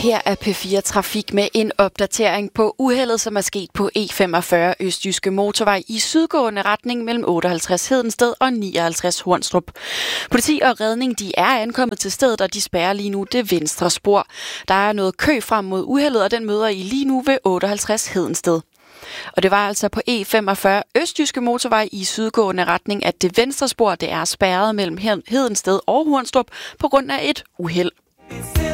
Her er P4 Trafik med en opdatering på uheldet, som er sket på E45 Østjyske Motorvej i sydgående retning mellem 58 Hedensted og 59 Hornstrup. Politi og redning de er ankommet til stedet, og de spærrer lige nu det venstre spor. Der er noget kø frem mod uheldet, og den møder I lige nu ved 58 Hedensted. Og det var altså på E45 Østjyske Motorvej i sydgående retning, at det venstre spor det er spærret mellem Hedensted og Hornstrup på grund af et uheld.